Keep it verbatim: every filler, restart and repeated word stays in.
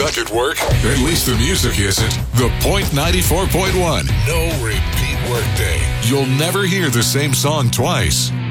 suck at work? At least the music isn't. The Point ninety-four point one. No repeat workday. You'll never hear the same song twice.